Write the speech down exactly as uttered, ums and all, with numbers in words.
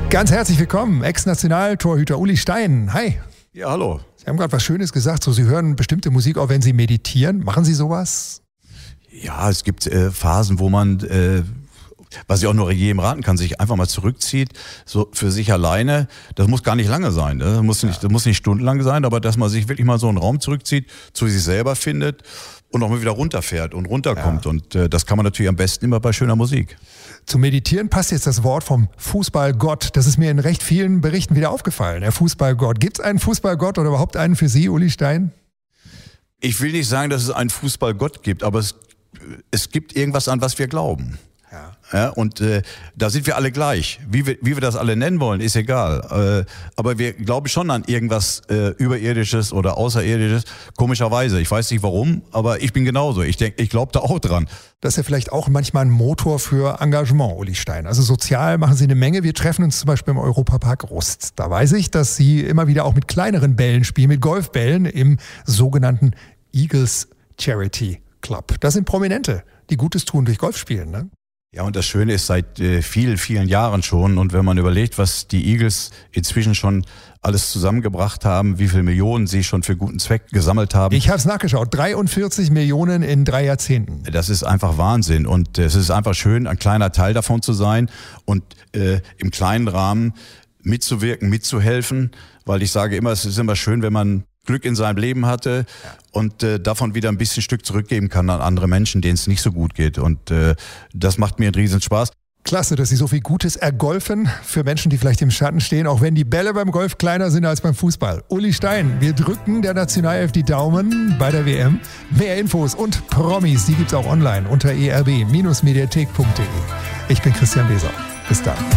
Ganz herzlich willkommen, Ex-Nationaltorhüter Uli Stein. Hi. Ja, hallo. Sie haben gerade was Schönes gesagt, so Sie hören bestimmte Musik auch, wenn Sie meditieren. Machen Sie sowas? Ja, es gibt äh, Phasen, wo man, äh, was ich auch nur jedem raten kann, sich einfach mal zurückzieht, so für sich alleine. Das muss gar nicht lange sein, ne? Das muss nicht, das muss nicht stundenlang sein, aber dass man sich wirklich mal so einen Raum zurückzieht, zu sich selber findet und auch mal wieder runterfährt und runterkommt. Ja. Und äh, das kann man natürlich am besten immer bei schöner Musik. Zum Meditieren passt jetzt das Wort vom Fußballgott. Das ist mir in recht vielen Berichten wieder aufgefallen. Der Fußballgott. Gibt es einen Fußballgott oder überhaupt einen für Sie, Uli Stein? Ich will nicht sagen, dass es einen Fußballgott gibt, aber es, es gibt irgendwas, an was wir glauben. Ja. Ja, und äh, da sind wir alle gleich. Wie wir, wie wir das alle nennen wollen, ist egal. Äh, aber wir glauben schon an irgendwas äh, Überirdisches oder Außerirdisches. Komischerweise. Ich weiß nicht warum, aber ich bin genauso. Ich denke, ich glaube da auch dran. Das ist ja vielleicht auch manchmal ein Motor für Engagement, Uli Stein. Also sozial machen Sie eine Menge. Wir treffen uns zum Beispiel im Europapark Rust. Da weiß ich, dass Sie immer wieder auch mit kleineren Bällen spielen, mit Golfbällen im sogenannten Eagles Charity Club. Das sind Prominente, die Gutes tun durch Golf spielen, ne? Ja, und das Schöne ist seit äh, vielen, vielen Jahren schon. Und wenn man überlegt, was die Eagles inzwischen schon alles zusammengebracht haben, wie viele Millionen sie schon für guten Zweck gesammelt haben. Ich habe es nachgeschaut, dreiundvierzig Millionen in drei Jahrzehnten. Das ist einfach Wahnsinn. Und äh, es ist einfach schön, ein kleiner Teil davon zu sein und äh, im kleinen Rahmen mitzuwirken, mitzuhelfen. Weil ich sage immer, es ist immer schön, wenn man Glück in seinem Leben hatte und äh, davon wieder ein bisschen Stück zurückgeben kann an andere Menschen, denen es nicht so gut geht. Und äh, das macht mir einen riesen Spaß. Klasse, dass Sie so viel Gutes ergolfen für Menschen, die vielleicht im Schatten stehen, auch wenn die Bälle beim Golf kleiner sind als beim Fußball. Uli Stein, wir drücken der Nationalelf die Daumen bei der W M. Mehr Infos und Promis, die gibt's auch online unter e r b Bindestrich mediathek punkt de. Ich bin Christian Weser. Bis dann.